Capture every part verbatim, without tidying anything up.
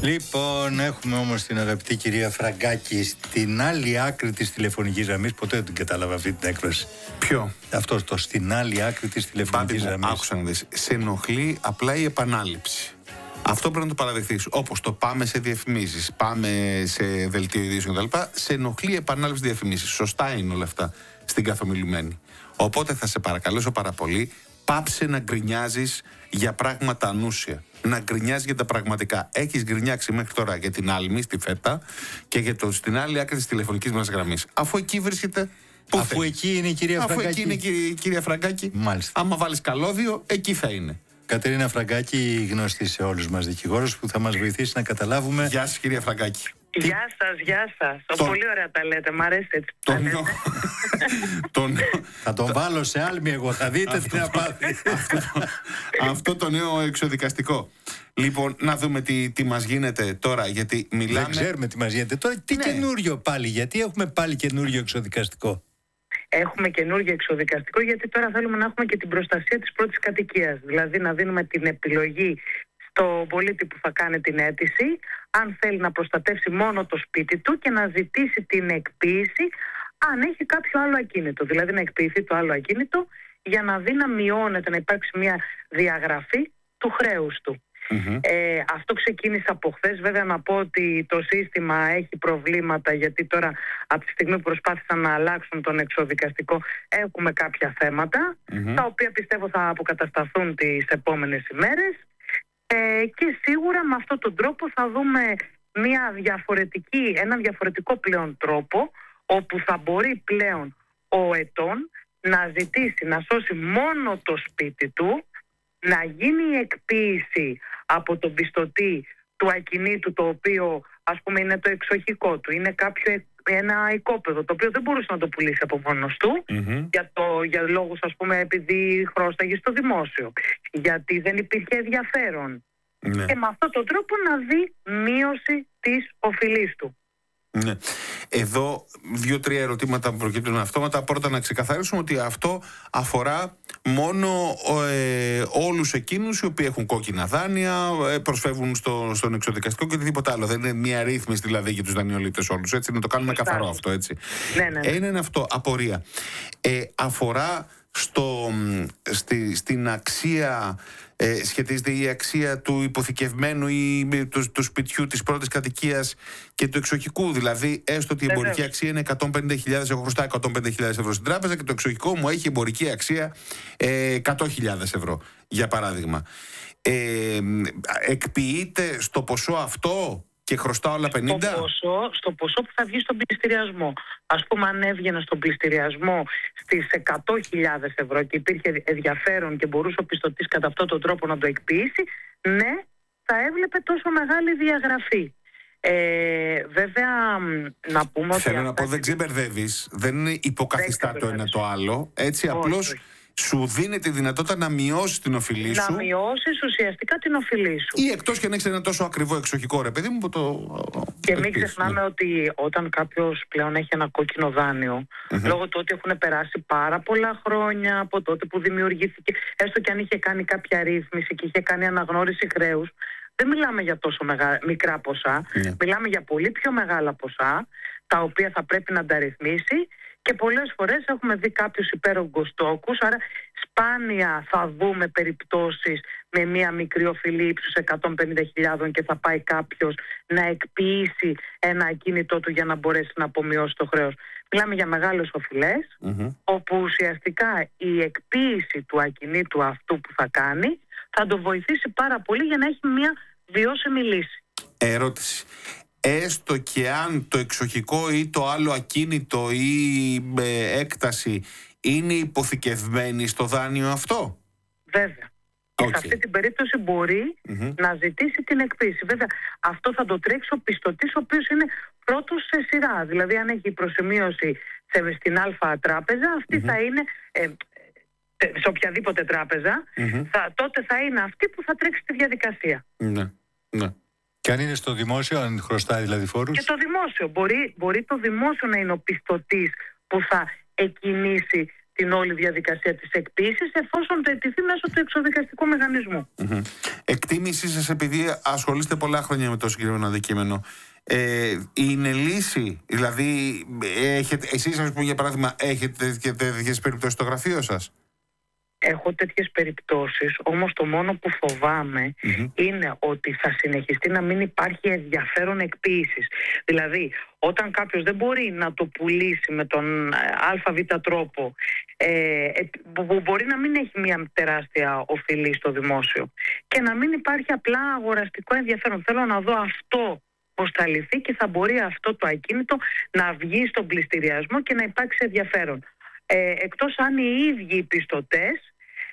Λοιπόν, έχουμε όμως την αγαπητή κυρία Φραγκάκη στην άλλη άκρη της τηλεφωνικής γραμμής. Ποτέ δεν την κατάλαβα αυτή την έκφραση. Ποιο? Αυτό το στην άλλη άκρη της τηλεφωνικής γραμμής. Άκουσα να δεις. Σε ενοχλεί απλά η επανάληψη. Αυτό πρέπει να το παραδεχθείς. Όπως το πάμε σε διαφημίσεις, πάμε σε δελτίο ειδήσεων κτλ. Σε ενοχλεί η επανάληψη διαφημίσεις. Σωστά είναι όλα αυτά στην καθομιλουμένη. Οπότε θα σε παρακαλέσω πάρα πολύ, πάψε να γκρινιάζεις για πράγματα ανούσια. Να γκρινιάζεις για τα πραγματικά. Έχεις γκρινιάξει μέχρι τώρα για την Άλμη, στη Φέτα και για το στην άλλη άκρη της τηλεφωνικής μας γραμμής. Αφού εκεί βρίσκεται. Αφού θέλει. Εκεί είναι η κυρία Αφού Φραγκάκη. Αφού εκεί είναι η κυρία Φραγκάκη. Μάλιστα. Άμα βάλεις καλώδιο, εκεί θα είναι. Κατερίνα Φραγκάκη, γνωστή σε όλους μας δικηγόρος, που θα μας βοηθήσει να καταλάβουμε. Γεια σας, κυρία Φραγκάκη. Γεια σας, γεια σας. Τον... Πολύ ωραία τα λέτε, μ' αρέσει έτσι. Τον... τον... Θα τον βάλω σε άλμη εγώ, θα δείτε τι να πάθει. αυτό, αυτό το νέο εξοδικαστικό. Λοιπόν, να δούμε τι, τι μας γίνεται τώρα, γιατί μιλάμε... Δεν ξέρουμε τι μας γίνεται τώρα. Τι ναι. καινούριο πάλι, γιατί έχουμε πάλι καινούριο εξοδικαστικό. Έχουμε καινούργιο εξοδικαστικό, γιατί τώρα θέλουμε να έχουμε και την προστασία της πρώτης κατοικίας. Δηλαδή να δίνουμε την επιλογή στον πολίτη που θα κάνει την αίτηση, αν θέλει να προστατεύσει μόνο το σπίτι του και να ζητήσει την εκποίηση αν έχει κάποιο άλλο ακίνητο. Δηλαδή να εκποιηθεί το άλλο ακίνητο για να δει να μειώνεται, να υπάρξει μια διαγραφή του χρέους του. Mm-hmm. Ε, αυτό ξεκίνησε από χθες. Βέβαια να πω ότι το σύστημα έχει προβλήματα, γιατί τώρα από τη στιγμή που προσπάθησαν να αλλάξουν τον εξοδικαστικό έχουμε κάποια θέματα, mm-hmm. τα οποία πιστεύω θα αποκατασταθούν τις επόμενες ημέρες, ε, και σίγουρα με αυτόν τον τρόπο θα δούμε μια διαφορετική, έναν διαφορετικό πλέον τρόπο, όπου θα μπορεί πλέον ο ετών να ζητήσει να σώσει μόνο το σπίτι του, να γίνει η εκποίηση από τον πιστωτή του ακινήτου, το οποίο ας πούμε είναι το εξοχικό του, είναι κάποιο, ένα οικόπεδο το οποίο δεν μπορούσε να το πουλήσει από μόνος του, mm-hmm. για, το, για λόγους ας πούμε επειδή χρώσταγε στο δημόσιο, γιατί δεν υπήρχε ενδιαφέρον, mm-hmm. και με αυτόν τον τρόπο να δει μείωση της οφειλής του. Ναι. Εδώ δύο-τρία ερωτήματα που προκύπτουν αυτόματα. Πρώτα να ξεκαθαρίσουμε ότι αυτό αφορά μόνο ε, όλους εκείνους οι οποίοι έχουν κόκκινα δάνεια, ε, προσφεύγουν στο, στον εξοδικαστικό και οτιδήποτε άλλο. Δεν είναι μια ρύθμιση δηλαδή για τους δανειολήπτες όλους, έτσι, να το κάνουμε Φωστά. καθαρό αυτό, έτσι. Ναι, ναι, ναι. Ένα είναι αυτό, απορία. Ε, αφορά στο, στη, στην αξία, ε, σχετίζεται η αξία του υποθηκευμένου ή του, του σπιτιού της πρώτης κατοικίας και του εξοχικού. Δηλαδή, έστω ότι η εμπορική αξία είναι εκατόν πενήντα χιλιάδες, εγώ χρωστάω εκατόν πενήντα χιλιάδες ευρώ στην τράπεζα και το εξοχικό μου έχει εμπορική αξία ε, εκατό χιλιάδες ευρώ, για παράδειγμα. Ε, εκποιείται στο ποσό αυτό και χρωστάω όλα πενήντα. Στο ποσό, στο ποσό που θα βγει στον πληστηριασμό. Ας πούμε, αν έβγαινε στον πληστηριασμό στις εκατό χιλιάδες ευρώ και υπήρχε ενδιαφέρον και μπορούσε ο πιστωτής κατά αυτόν τον τρόπο να το εκποιήσει, ναι, θα έβλεπε τόσο μεγάλη διαγραφή. Ε, βέβαια, να πούμε ότι... Θέλω να πω, δεν ξεμπερδεύεις, δεν υποκαθιστά το ένα το άλλο, έτσι όχι, απλώς... Όχι. Σου δίνει τη δυνατότητα να μειώσει την οφειλή να σου. Να μειώσει ουσιαστικά την οφειλή σου. Ή εκτός και αν έχεις ένα τόσο ακριβό εξοχικό, ρε παιδί μου, που το. Και μην ξεχνάμε, ναι, ότι όταν κάποιος πλέον έχει ένα κόκκινο δάνειο, mm-hmm. λόγω του ότι έχουν περάσει πάρα πολλά χρόνια από τότε που δημιουργήθηκε, έστω και αν είχε κάνει κάποια ρύθμιση και είχε κάνει αναγνώριση χρέους, δεν μιλάμε για τόσο μεγα... μικρά ποσά. Mm-hmm. Μιλάμε για πολύ πιο μεγάλα ποσά, τα οποία θα πρέπει να τα ρυθμίσει. Και πολλές φορές έχουμε δει κάποιους υπέρογκους τόκους, άρα σπάνια θα δούμε περιπτώσεις με μία μικρή οφειλή ύψους εκατόν πενήντα χιλιάδες και θα πάει κάποιος να εκποιήσει ένα ακίνητό του για να μπορέσει να απομειώσει το χρέος. Μιλάμε για μεγάλες οφειλές, mm-hmm. όπου ουσιαστικά η εκποίηση του ακινήτου αυτού που θα κάνει θα το βοηθήσει πάρα πολύ για να έχει μία βιώσιμη λύση. Ερώτηση. Έστω και αν το εξοχικό ή το άλλο ακίνητο ή ε, έκταση είναι υποθηκευμένη στο δάνειο αυτό. Βέβαια. Και okay. σε αυτή την περίπτωση μπορεί mm-hmm. να ζητήσει την εκποίηση. Βέβαια, αυτό θα το τρέξει ο πιστωτής, ο οποίος είναι πρώτος σε σειρά. Δηλαδή, αν έχει προσημείωση στην Α τράπεζα, αυτή mm-hmm. θα είναι, ε, σε οποιαδήποτε τράπεζα, mm-hmm. θα, τότε θα είναι αυτή που θα τρέξει τη διαδικασία. Ναι, ναι. Και αν είναι στο δημόσιο, αν χρωστάει δηλαδή φόρους. Και το δημόσιο. Μπορεί, μπορεί το δημόσιο να είναι ο πιστωτής που θα εκκινήσει την όλη διαδικασία της εκποίησης, εφόσον το αιτηθεί μέσω του εξοδικαστικού μηχανισμού. Mm-hmm. Εκτίμησή σας, επειδή ασχολείστε πολλά χρόνια με το συγκεκριμένο αντικείμενο, ε, είναι λύση? Δηλαδή, έχετε, εσείς, ας πούμε, για παράδειγμα, έχετε και τέτοιες περιπτώσεις στο γραφείο σας? Έχω τέτοιες περιπτώσεις, όμως το μόνο που φοβάμαι mm-hmm. είναι ότι θα συνεχιστεί να μην υπάρχει ενδιαφέρον εκποίησης. Δηλαδή, όταν κάποιος δεν μπορεί να το πουλήσει με τον ΑΒ τρόπο, ε, που μπορεί να μην έχει μια τεράστια οφειλή στο δημόσιο και να μην υπάρχει απλά αγοραστικό ενδιαφέρον. Θέλω να δω αυτό πώς θα λυθεί και θα μπορεί αυτό το ακίνητο να βγει στον πληστηριασμό και να υπάρξει ενδιαφέρον. Ε, εκτός αν οι ίδιοι οι πιστωτές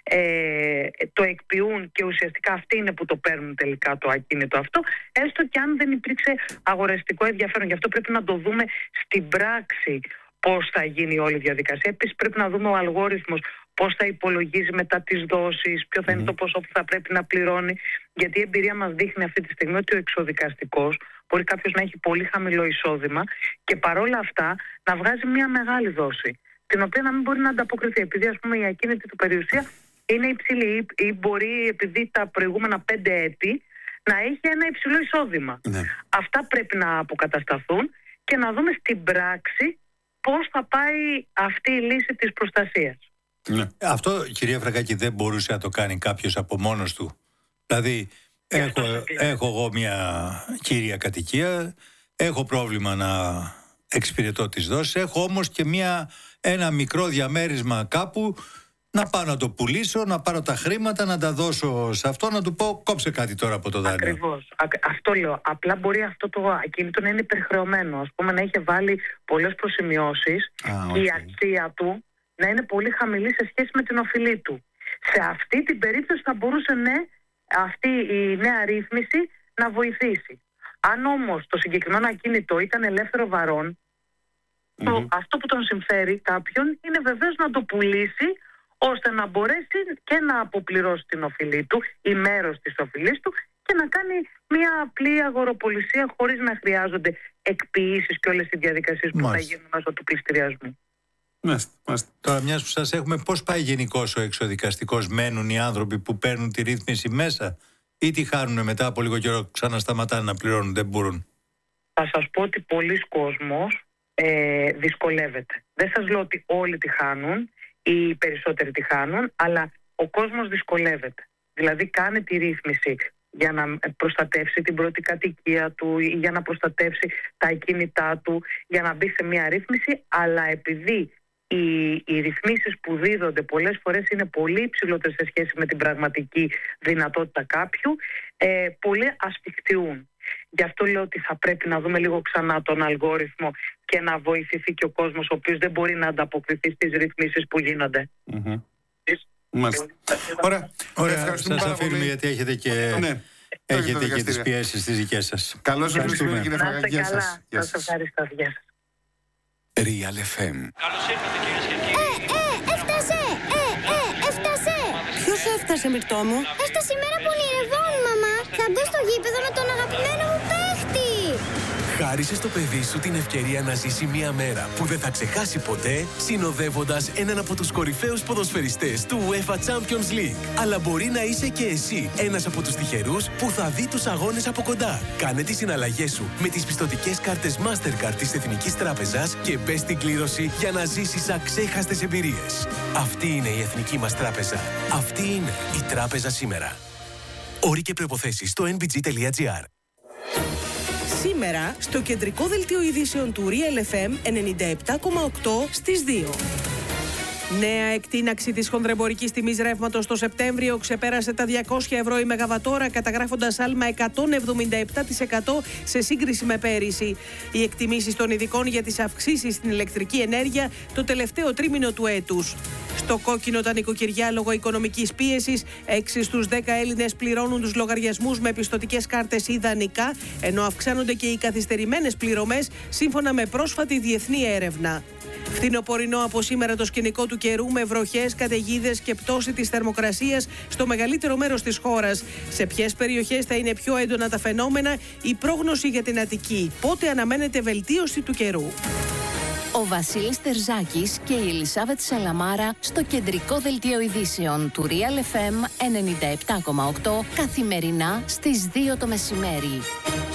ε, το εκποιούν και ουσιαστικά αυτοί είναι που το παίρνουν τελικά το ακίνητο αυτό, έστω και αν δεν υπήρξε αγοραστικό ενδιαφέρον. Γι' αυτό πρέπει να το δούμε στην πράξη πώς θα γίνει όλη η διαδικασία. Επίσης πρέπει να δούμε ο αλγόριθμος πώς θα υπολογίζει μετά τις δόσεις, ποιο θα είναι το ποσό που θα πρέπει να πληρώνει. Γιατί η εμπειρία μας δείχνει αυτή τη στιγμή ότι ο εξοδικαστικός μπορεί κάποιος να έχει πολύ χαμηλό εισόδημα και παρόλα αυτά να βγάζει μια μεγάλη δόση, την οποία να μην μπορεί να ανταποκριθεί, επειδή ας πούμε η ακίνητη του περιουσία είναι υψηλή ή μπορεί επειδή τα προηγούμενα πέντε έτη να έχει ένα υψηλό εισόδημα. Ναι. Αυτά πρέπει να αποκατασταθούν και να δούμε στην πράξη πώς θα πάει αυτή η λύση της προστασίας. Ναι. Αυτό, κυρία Φραγκάκη, δεν μπορούσε να το κάνει κάποιος από μόνος του? Δηλαδή, έχω, έχω εγώ μια κύρια κατοικία, έχω πρόβλημα να εξυπηρετώ τις δόσεις, έχω όμως και μια, ένα μικρό διαμέρισμα κάπου, να πάω να το πουλήσω, να πάρω τα χρήματα, να τα δώσω σε αυτό, να του πω κόψε κάτι τώρα από το δάνειο. Ακριβώς. Αυτό λέω. Απλά μπορεί αυτό το ακίνητο να είναι υπερχρεωμένο. Ας πούμε να έχει βάλει πολλές προσημειώσεις και okay. η αξία του να είναι πολύ χαμηλή σε σχέση με την οφειλή του. Σε αυτή την περίπτωση θα μπορούσε ναι, αυτή η νέα ρύθμιση να βοηθήσει. Αν όμως το συγκεκριμένο ακίνητο ήταν ελεύθερο βαρών, mm-hmm. το, αυτό που τον συμφέρει κάποιον είναι βεβαίως να το πουλήσει, ώστε να μπορέσει και να αποπληρώσει την οφειλή του ή μέρος της οφειλής του και να κάνει μια απλή αγοροπολισία χωρίς να χρειάζονται εκποιήσεις και όλες οι διαδικασίες που Μάλιστα. θα γίνουν μέσω του πληστηριασμού. Μάλιστα, μάλιστα. Τώρα, μιας που σας έχουμε, πώς πάει γενικώς ο εξοδικαστικός? Μένουν οι άνθρωποι που παίρνουν τη ρύθμιση μέσα ή τη χάνουν μετά από λίγο καιρό, ξανασταματάνε να πληρώνουν, δεν μπορούν? Θα σας πω ότι πολλοί κόσμος ε, δυσκολεύεται. Δεν σας λέω ότι όλοι τη χάνουν ή οι περισσότεροι τη χάνουν, αλλά ο κόσμος δυσκολεύεται. Δηλαδή κάνει τη ρύθμιση για να προστατεύσει την πρώτη κατοικία του ή για να προστατεύσει τα ακίνητά του, για να μπει σε μια ρύθμιση, αλλά επειδή οι, οι ρυθμίσεις που δίδονται πολλές φορές είναι πολύ υψηλότερες σε σχέση με την πραγματική δυνατότητα κάποιου, ε, πολλοί ασφιχτιούν. Γι' αυτό λέω ότι θα πρέπει να δούμε λίγο ξανά τον αλγόριθμο και να βοηθηθεί και ο κόσμος ο οποίος δεν μπορεί να ανταποκριθεί στις ρυθμίσεις που γίνονται. Mm-hmm. Μάλιστα. Ωραία. Ωραία. Σας αφήνουμε γιατί έχετε και, ναι. έχετε και τις πιέσεις τις δικές σας. Καλώς ήρθατε, κύριε Φραγκάκη. Γεια σας. Σας ευχαριστώ. Γεια σας. Real εφ εμ. Καλώς ήρθατε, κυρίες και κύριοι. Ε, ε, έφτασε! Ε, ε, έφτασε! Ποιος έφτασε, Μυρτώ μου? Έφτασε η μέρα που ονειρευόμουν, μαμά. Θα μπω στο γήπεδο με τον αγαπημένο μου παίχτη. Χάρισε στο παιδί σου την ευκαιρία να ζήσει μια μέρα που δεν θα ξεχάσει ποτέ, συνοδεύοντας έναν από τους κορυφαίους ποδοσφαιριστές του UEFA Champions League. Αλλά μπορεί να είσαι και εσύ ένας από τους τυχερούς που θα δει τους αγώνες από κοντά. Κάνε τις συναλλαγές σου με τις πιστωτικές κάρτες Mastercard της Εθνικής Τράπεζας και μπες στην κλήρωση για να ζήσεις αξέχαστες εμπειρίες. Αυτή είναι η Εθνική μας Τράπεζα. Αυτή είναι η Τράπεζα σήμερα. Όροι και προϋποθέσεις στο εν μπι τζι τελεία τζι άρ. Σήμερα, στο κεντρικό δελτίο ειδήσεων του Real εφ εμ ενενήντα επτά κόμμα οκτώ στις δύο. Νέα εκτείναξη της χονδρεμπορικής τιμής ρεύματος το Σεπτέμβριο ξεπέρασε τα διακόσια ευρώ η μεγαβατόρα, καταγράφοντας άλμα εκατόν εβδομήντα επτά τοις εκατό σε σύγκριση με πέρυσι. Οι εκτιμήσεις των ειδικών για τις αυξήσεις στην ηλεκτρική ενέργεια το τελευταίο τρίμηνο του έτους. Στο κόκκινο τα νοικοκυριά λόγω οικονομικής πίεσης, έξι στους δέκα Έλληνες πληρώνουν τους λογαριασμούς με πιστωτικές κάρτες ή δανεικά, ενώ αυξάνονται και οι καθυστερημένες πληρωμές σύμφωνα με πρόσφατη διεθνή έρευνα. Φθινοπορεινό από σήμερα το σκηνικό του καιρού με βροχές, καταιγίδες και πτώση της θερμοκρασίας στο μεγαλύτερο μέρος της χώρας. Σε ποιες περιοχές θα είναι πιο έντονα τα φαινόμενα, η πρόγνωση για την Αττική. Πότε αναμένεται βελτίωση του καιρού? Ο Βασίλης Τερζάκης και η Ελισάβετ Σαλαμάρα στο κεντρικό δελτίο ειδήσεων του Real εφ εμ ενενήντα επτά κόμμα οκτώ καθημερινά στις δύο το μεσημέρι.